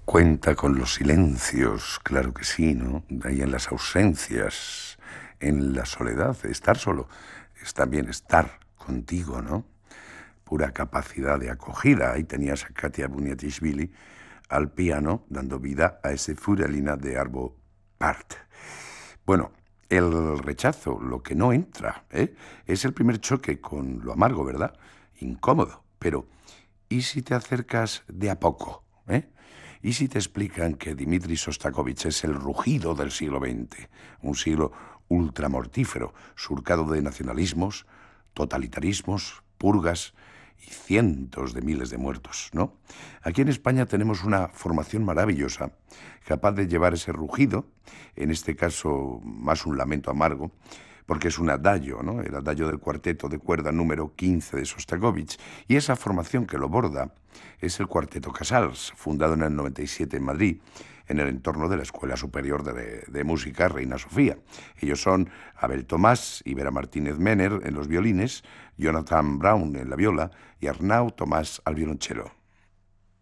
Cuenta con los silencios, claro que sí, ¿no? Ahí en las ausencias, en la soledad, estar solo, es también estar contigo, ¿no? Pura capacidad de acogida. Ahí tenías a Katia Buniatishvili al piano, dando vida a ese Furelina de Arvo Pärt. Bueno, el rechazo, lo que no entra, ¿eh? Es el primer choque con lo amargo, ¿verdad? Incómodo, pero ¿y si te acercas de a poco, eh? ¿Y si te explican que Dmitri Sostakovich es el rugido del siglo XX? Un siglo ultramortífero, surcado de nacionalismos, totalitarismos, purgas y cientos de miles de muertos, ¿no? Aquí en España tenemos una formación maravillosa, capaz de llevar ese rugido, en este caso más un lamento amargo, porque es un adagio, ¿no? El adagio del cuarteto de cuerda número 15 de Sostakovich. Y esa formación que lo borda es el Cuarteto Casals, fundado en el 97 en Madrid, en el entorno de la Escuela Superior de Música Reina Sofía. Ellos son Abel Tomás y Vera Martínez Mener en los violines, Jonathan Brown en la viola y Arnau Tomás al violonchelo.